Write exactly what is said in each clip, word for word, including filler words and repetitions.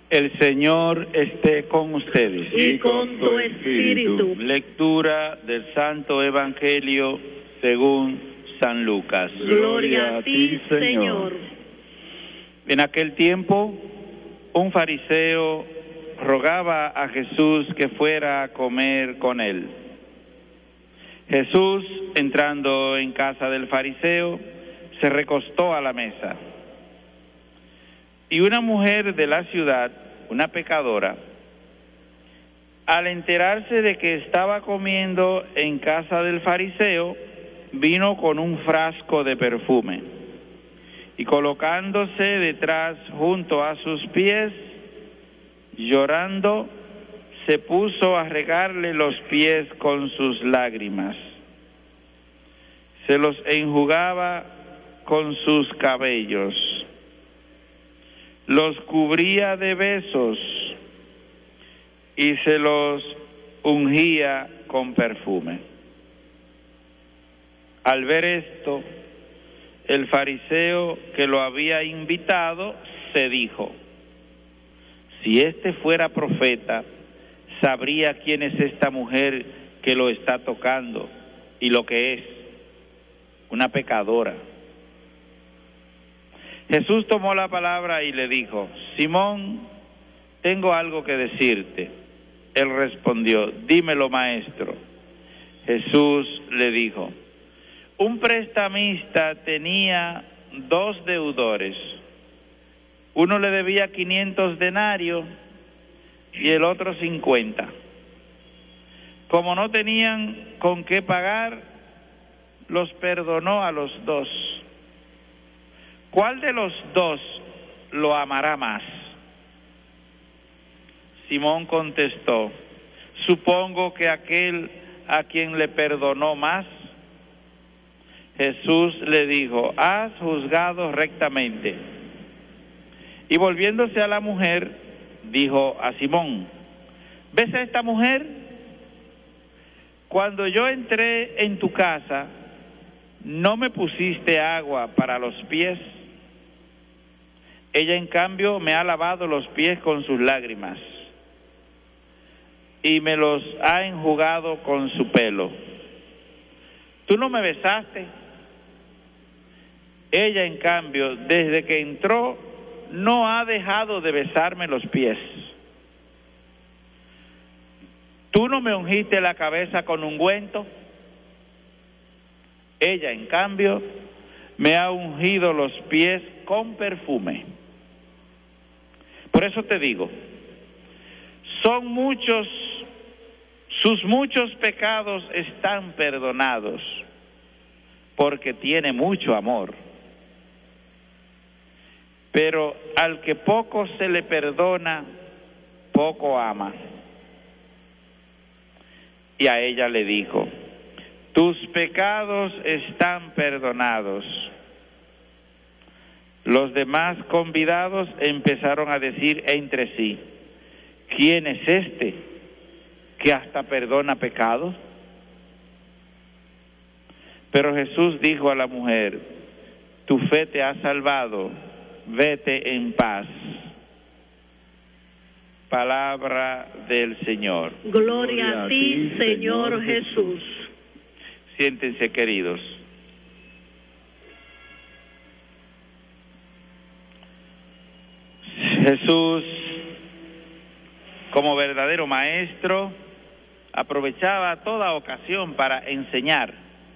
El Señor esté con ustedes. Y con tu espíritu. Lectura del Santo Evangelio según San Lucas. Gloria a ti, Señor. En aquel tiempo, un fariseo rogaba a Jesús que fuera a comer con él. Jesús, entrando en casa del fariseo, se recostó a la mesa. Y una mujer de la ciudad, una pecadora, al enterarse de que estaba comiendo en casa del fariseo, vino con un frasco de perfume y colocándose detrás junto a sus pies, llorando, se puso a regarle los pies con sus lágrimas. Se los enjugaba con sus cabellos, los cubría de besos y se los ungía con perfume. Al ver esto, el fariseo que lo había invitado se dijo: si este fuera profeta, sabría quién es esta mujer que lo está tocando y lo que es, una pecadora. Jesús tomó la palabra y le dijo: Simón, tengo algo que decirte. Él respondió: dímelo, maestro. Jesús le dijo: un prestamista tenía dos deudores. Uno le debía quinientos denarios y el otro cincuenta. Como no tenían con qué pagar, los perdonó a los dos. ¿Cuál de los dos lo amará más? Simón contestó: supongo que aquel a quien le perdonó más. Jesús le dijo: has juzgado rectamente. Y volviéndose a la mujer, dijo a Simón: ¿ves a esta mujer? Cuando yo entré en tu casa, no me pusiste agua para los pies. Ella, en cambio, me ha lavado los pies con sus lágrimas y me los ha enjugado con su pelo. Tú no me besaste. Ella, en cambio, desde que entró, no ha dejado de besarme los pies. Tú no me ungiste la cabeza con ungüento. Ella, en cambio, me ha ungido los pies con perfume. Por eso te digo, son muchos, sus muchos pecados están perdonados, porque tiene mucho amor. Pero al que poco se le perdona, poco ama. Y a ella le dijo: tus pecados están perdonados. Los demás convidados empezaron a decir entre sí: ¿quién es este que hasta perdona pecados? Pero Jesús dijo a la mujer: tu fe te ha salvado, vete en paz. Palabra del Señor. Gloria a ti, Señor Jesús. Siéntense, queridos. Jesús, como verdadero maestro, aprovechaba toda ocasión para enseñar.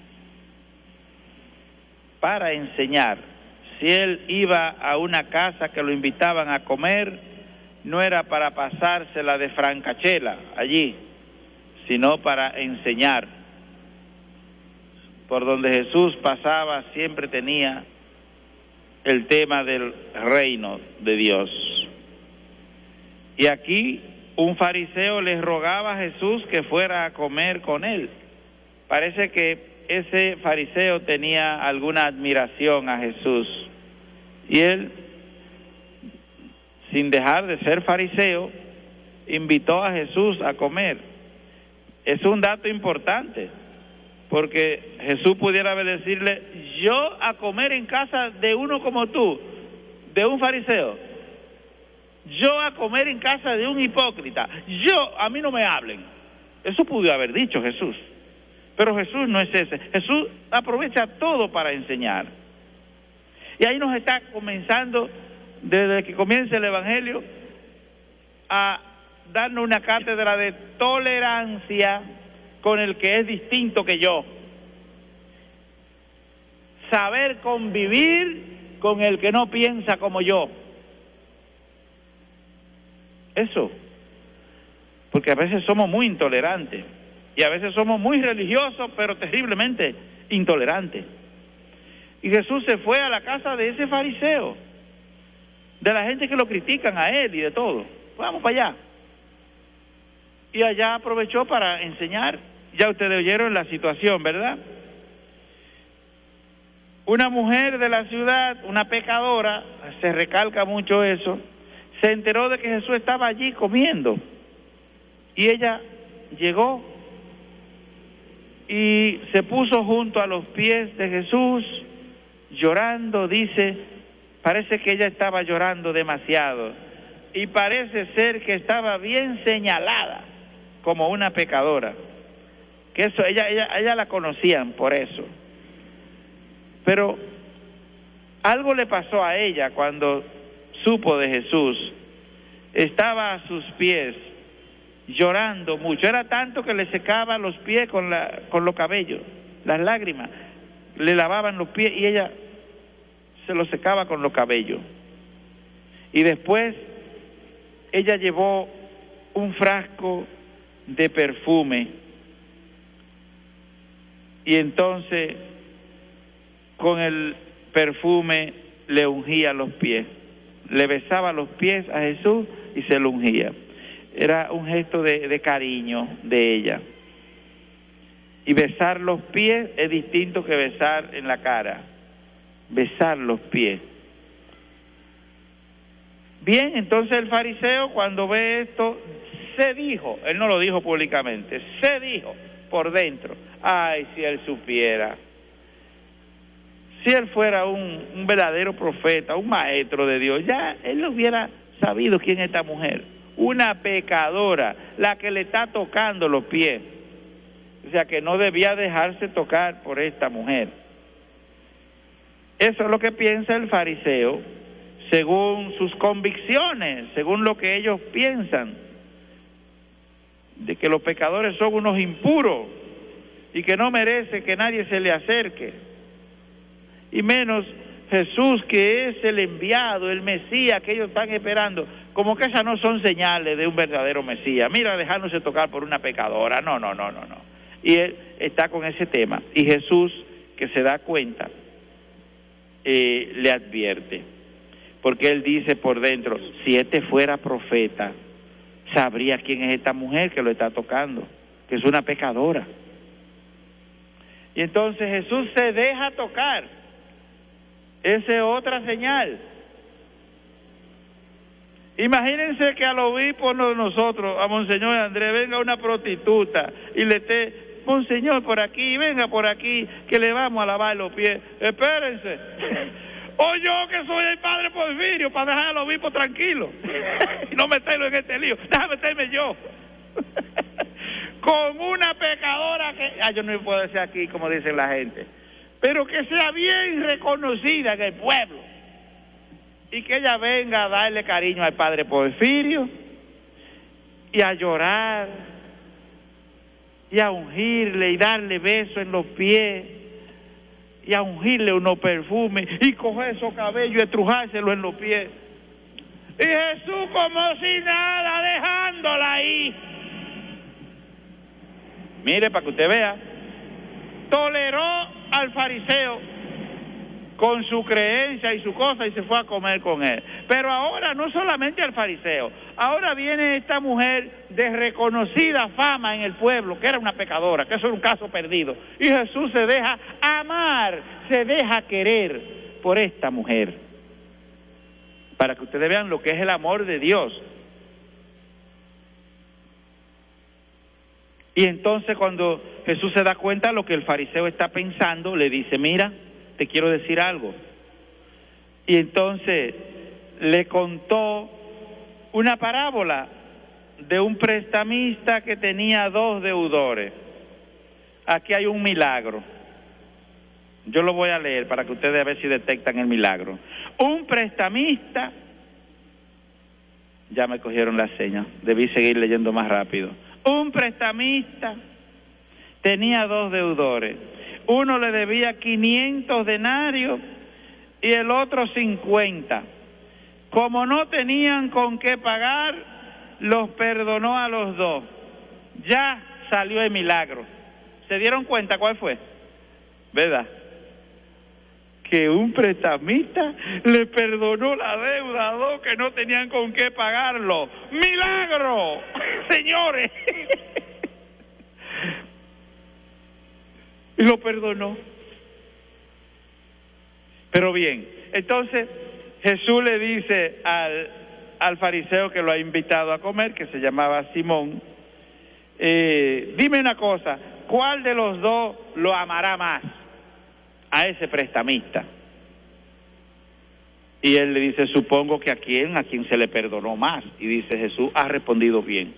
Para enseñar. Si él iba a una casa que lo invitaban a comer, no era para pasársela de francachela allí, sino para enseñar. Por donde Jesús pasaba siempre tenía el tema del reino de Dios. Y aquí un fariseo le rogaba a Jesús que fuera a comer con él. Parece que ese fariseo tenía alguna admiración a Jesús. Y él, sin dejar de ser fariseo, invitó a Jesús a comer. Es un dato importante, porque Jesús pudiera decirle: yo a comer en casa de uno como tú, de un fariseo. yo a comer en casa de un hipócrita, yo, a mí no me hablen. Eso pudo haber dicho Jesús, pero Jesús no es ese. Jesús aprovecha todo para enseñar. Y ahí nos está comenzando, desde que comienza el Evangelio, a darnos una cátedra de tolerancia con el que es distinto que yo. Saber convivir con el que no piensa como yo. Eso. Porque a veces somos muy intolerantes. Y a veces somos muy religiosos, pero terriblemente intolerantes. Y Jesús se fue a la casa de ese fariseo, de la gente que lo critican a él y de todo. Vamos para allá. Y allá aprovechó para enseñar. Ya ustedes oyeron la situación, ¿verdad? Una mujer de la ciudad, una pecadora, se recalca mucho eso, se enteró de que Jesús estaba allí comiendo. Y ella llegó y se puso junto a los pies de Jesús, llorando, dice, parece que ella estaba llorando demasiado. Y parece ser que estaba bien señalada como una pecadora. Que eso, ella, ella, ella la conocían por eso. Pero algo le pasó a ella cuando supo de Jesús. Estaba a sus pies, llorando mucho. Era tanto que le secaba los pies con, la, con los cabellos, las lágrimas. Le lavaban los pies y ella se los secaba con los cabellos. Y después ella llevó un frasco de perfume. Y entonces con el perfume le ungía los pies, le besaba los pies a Jesús y se lo ungía. Era un gesto de, de cariño de ella. Y besar los pies es distinto que besar en la cara. Besar los pies. Bien, entonces el fariseo cuando ve esto, se dijo, él no lo dijo públicamente, se dijo por dentro, ay, si él supiera. Si él fuera un, un verdadero profeta, un maestro de Dios, ya él hubiera sabido quién es esta mujer. Una pecadora, la que le está tocando los pies. O sea que no debía dejarse tocar por esta mujer. Eso es lo que piensa el fariseo, según sus convicciones, según lo que ellos piensan, de que los pecadores son unos impuros y que no merece que nadie se le acerque. Y menos Jesús, que es el enviado, el Mesías que ellos están esperando. Como que esas no son señales de un verdadero Mesías. Mira, dejándose tocar por una pecadora. No, no, no, no, no. Y él está con ese tema. Y Jesús, que se da cuenta, eh, le advierte. Porque él dice por dentro, si este fuera profeta, sabría quién es esta mujer que lo está tocando, que es una pecadora. Y entonces Jesús se deja tocar. Esa es otra señal. Imagínense que al obispo de nosotros, a Monseñor Andrés, venga una prostituta y le esté, Monseñor, por aquí, venga por aquí, que le vamos a lavar los pies. Espérense. O yo que soy el padre Porfirio, para dejar al obispo tranquilo y no meterlo en este lío. Déjame meterme yo. Con una pecadora que, ah, yo no me puedo decir aquí como dicen la gente, pero que sea bien reconocida en el pueblo y que ella venga a darle cariño al padre Porfirio y a llorar y a ungirle y darle besos en los pies y a ungirle unos perfumes y coger esos cabellos y estrujárselo en los pies. Y Jesús como si nada, dejándola ahí. Mire, para que usted vea, toleró al fariseo con su creencia y su cosa y se fue a comer con él. Pero ahora no solamente al fariseo, ahora viene esta mujer de reconocida fama en el pueblo, que era una pecadora, que eso era un caso perdido. Y Jesús se deja amar, se deja querer por esta mujer. Para que ustedes vean lo que es el amor de Dios. Y entonces cuando Jesús se da cuenta de lo que el fariseo está pensando, le dice, mira, te quiero decir algo. Y entonces le contó una parábola de un prestamista que tenía dos deudores. Aquí hay un milagro. Yo lo voy a leer para que ustedes a ver si detectan el milagro. Un prestamista, ya me cogieron la seña, debí seguir leyendo más rápido. Un prestamista tenía dos deudores. Uno le debía quinientos denarios y el otro cincuenta. Como no tenían con qué pagar, los perdonó a los dos. Ya salió el milagro. ¿Se dieron cuenta cuál fue? ¿Verdad? Que un prestamista le perdonó la deuda a dos que no tenían con qué pagarlo. ¡Milagro! Señores. Y lo perdonó. Pero bien, entonces Jesús le dice al, al fariseo que lo ha invitado a comer, que se llamaba Simón, eh, dime una cosa, ¿cuál de los dos lo amará más a ese prestamista? Y él le dice, supongo que a quien, a quien se le perdonó más. Y dice Jesús, ha respondido bien.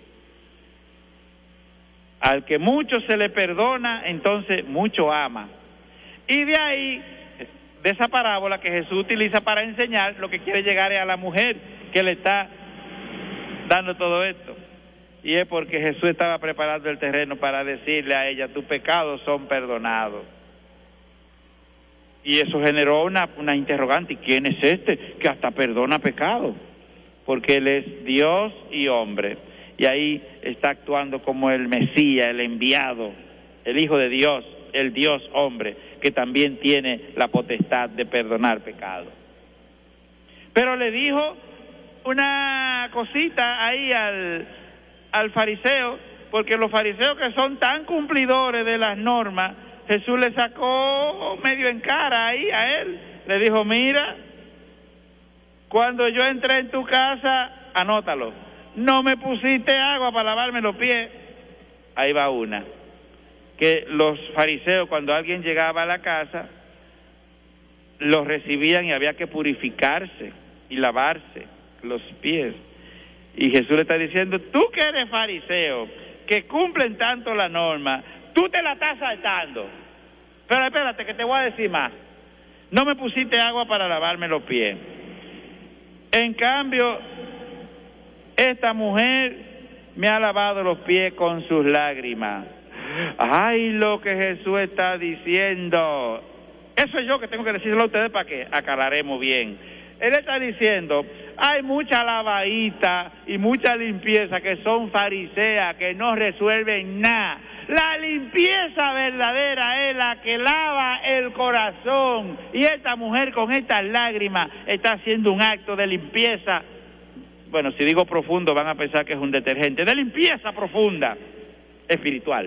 Al que mucho se le perdona, entonces mucho ama. Y de ahí, de esa parábola que Jesús utiliza para enseñar, lo que quiere llegar es a la mujer que le está dando todo esto. Y es porque Jesús estaba preparando el terreno para decirle a ella, tus pecados son perdonados. Y eso generó una, una interrogante, ¿quién es este que hasta perdona pecados? Porque Él es Dios y hombre. Y ahí está actuando como el Mesías, el enviado, el Hijo de Dios, el Dios hombre, que también tiene la potestad de perdonar pecados. Pero le dijo una cosita ahí al, al fariseo, porque los fariseos que son tan cumplidores de las normas, Jesús le sacó medio en cara ahí a él. Le dijo, mira, cuando yo entré en tu casa, anótalo, no me pusiste agua para lavarme los pies. Ahí va una. Que los fariseos, cuando alguien llegaba a la casa, los recibían y había que purificarse y lavarse los pies. Y Jesús le está diciendo, tú que eres fariseo, que cumplen tanto la norma, tú te la estás saltando. Pero espérate, que te voy a decir más. No me pusiste agua para lavarme los pies. En cambio, esta mujer me ha lavado los pies con sus lágrimas. Ay, lo que Jesús está diciendo. Eso es yo que tengo que decirlo a ustedes para que aclaremos bien. Él está diciendo, hay mucha lavadita y mucha limpieza que son fariseas, que no resuelven nada. La limpieza verdadera es la que lava el corazón. Y esta mujer con estas lágrimas está haciendo un acto de limpieza. Bueno, si digo profundo van a pensar que es un detergente. De limpieza profunda, espiritual.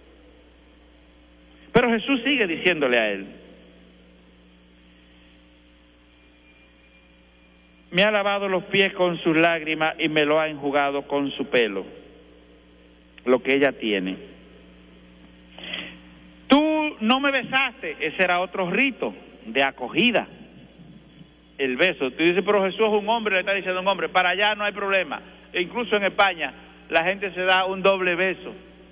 Pero Jesús sigue diciéndole a él, me ha lavado los pies con sus lágrimas y me lo ha enjugado con su pelo, lo que ella tiene. Tú no me besaste, ese era otro rito de acogida, el beso. Tú dices, pero Jesús es un hombre, le está diciendo a un hombre, para allá no hay problema. E incluso en España la gente se da un doble beso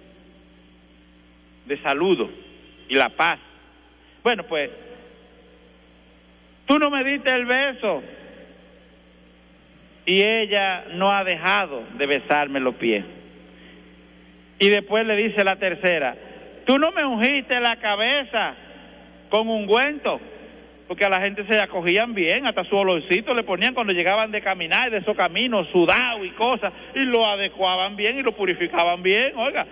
de saludo y la paz. Bueno, pues, tú no me diste el beso. Y ella no ha dejado de besarme los pies. Y después le dice la tercera, tú no me ungiste la cabeza con ungüento, porque a la gente se acogían bien, hasta su olorcito le ponían cuando llegaban de caminar, de esos caminos sudados y cosas, y lo adecuaban bien y lo purificaban bien, oiga.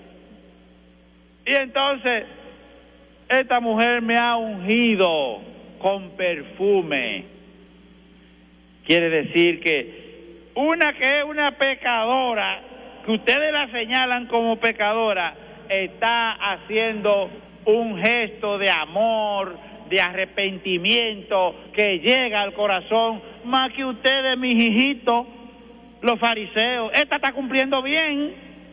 Y entonces, esta mujer me ha ungido con perfume. Quiere decir que una que es una pecadora, que ustedes la señalan como pecadora, está haciendo un gesto de amor, de arrepentimiento, que llega al corazón, más que ustedes, mis hijitos, los fariseos. Esta está cumpliendo bien.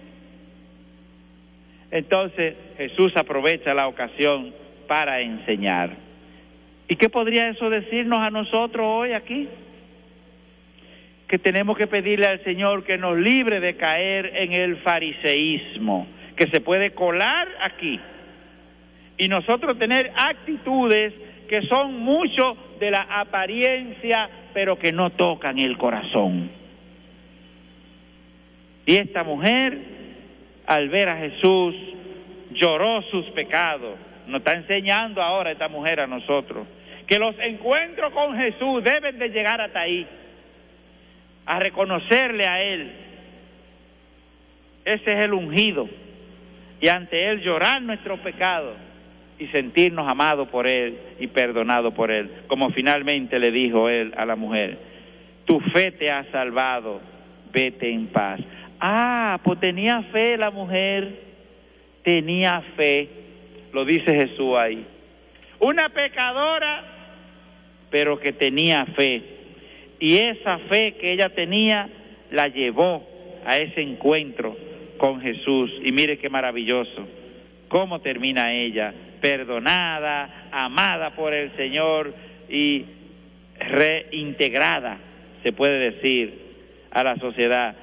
Entonces Jesús aprovecha la ocasión para enseñar. ¿Y qué podría eso decirnos a nosotros hoy aquí? que tenemos que pedirle al Señor que nos libre de caer en el fariseísmo, que se puede colar aquí, y nosotros tener actitudes que son mucho de la apariencia, pero que no tocan el corazón. Y esta mujer, al ver a Jesús, lloró sus pecados. Nos está enseñando ahora esta mujer a nosotros que los encuentros con Jesús deben de llegar hasta ahí, a reconocerle a Él. Ese es el ungido, y ante Él llorar nuestros pecados y sentirnos amados por Él y perdonados por Él, como finalmente le dijo Él a la mujer: tu fe te ha salvado, vete en paz. Ah, pues tenía fe la mujer, tenía fe, lo dice Jesús ahí. Una pecadora, pero que tenía fe. Y esa fe que ella tenía la llevó a ese encuentro con Jesús. Y mire qué maravilloso, cómo termina ella, perdonada, amada por el Señor y reintegrada, se puede decir, a la sociedad.